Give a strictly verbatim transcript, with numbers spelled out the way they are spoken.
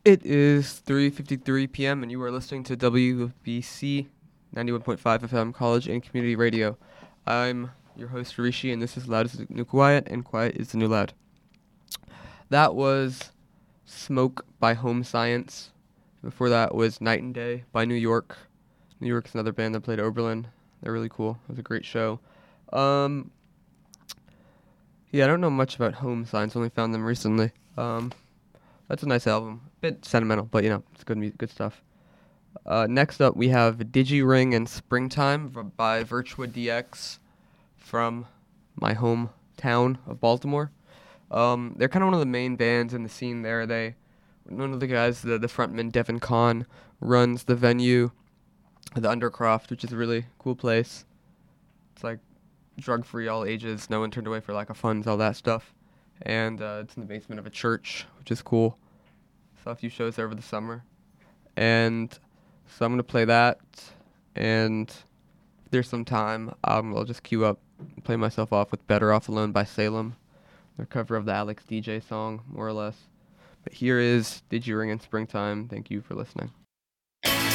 It is three fifty-three p.m. and you are listening to W B C ninety-one point five F M College and Community Radio. I'm your host Rishi, and this is Loud is the New Quiet, and Quiet is the New Loud. That was Smoke by Home Science. Before that was Night and Day by New York. New York's another band that played Oberlin. They're really cool. It was a great show. Um, yeah, I don't know much about Home Science. Only found them recently. Um, that's a nice album. Bit sentimental, but you know, it's good music, good stuff. Uh, next up, we have Digi-Ring and Springtime v- by Virtua D X from my hometown of Baltimore. Um, they're kind of one of the main bands in the scene there. They, one of the guys, the, the frontman, Devin Kahn, runs the venue, the Undercroft, which is a really cool place. It's like drug-free, all ages, no one turned away for lack of funds, all that stuff. And uh, it's in the basement of a church, which is cool. Saw a few shows there over the summer. And so I'm going to play that, and if there's some time, um, I'll just queue up and play myself off with Better Off Alone by Salem, their cover of the Alex D J song, more or less. But here is Digi-Ring and Springtime. Thank you for listening.